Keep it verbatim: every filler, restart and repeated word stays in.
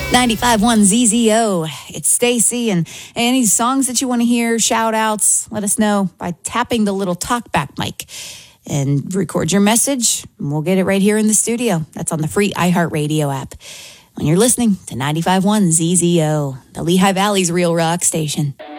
ninety-five point one Z Z O. It's Stacy, and any songs that you want to hear, shout outs, let us know by tapping the little talkback mic and record your message, and we'll get it right here in the studio. That's on the free iHeartRadio app. When you're listening to ninety-five point one Z Z O, the Lehigh Valley's real rock station.